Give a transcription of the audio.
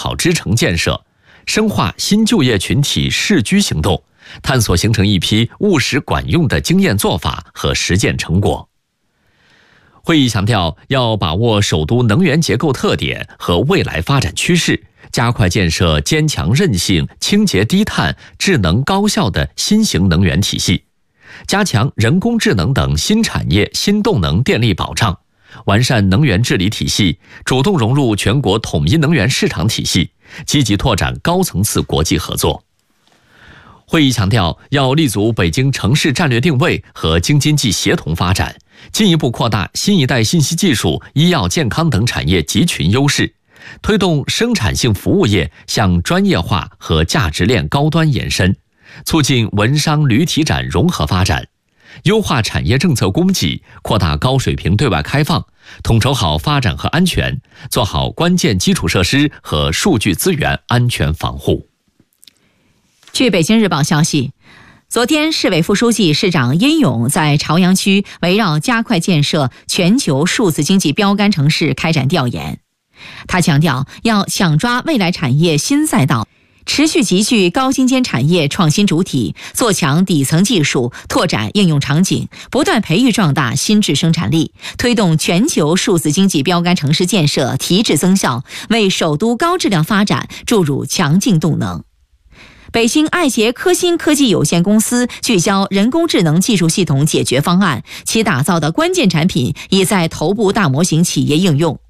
好支城建设，深化新就业群体适居行动，探索形成一批务实管用的经验做法和实践成果。会议强调，要把握首都能源结构特点和未来发展趋势，加快建设坚强韧性、清洁低碳、智能高效的新型能源体系，加强人工智能等新产业新动能电力保障，完善能源治理体系，主动融入全国统一能源市场体系，积极拓展高层次国际合作。会议强调，要立足北京城市战略定位和京津冀协同发展，进一步扩大新一代信息技术、医药健康等产业集群优势，推动生产性服务业向专业化和价值链高端延伸，促进文商旅体展融合发展，优化产业政策供给，扩大高水平对外开放，统筹好发展和安全，做好关键基础设施和数据资源安全防护。 据北京日报消息，昨天市委副书记、市长殷勇在朝阳区围绕加快建设全球数字经济标杆城市开展调研。他强调，要抢抓未来产业新赛道，持续集聚高精尖产业创新主体，做强底层技术，拓展应用场景，不断培育壮大新质生产力，推动全球数字经济标杆城市建设提质增效，为首都高质量发展注入强劲动能。北京爱杰科新科技有限公司聚焦人工智能技术系统解决方案，其打造的关键产品已在头部大模型企业应用。